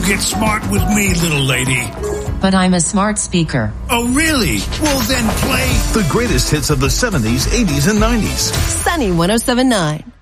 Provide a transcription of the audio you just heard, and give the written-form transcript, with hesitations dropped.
get smart with me, little lady. But I'm a smart speaker. Oh, really? Well, then play the greatest hits of the 70s, 80s, and 90s. Sunny 107.9.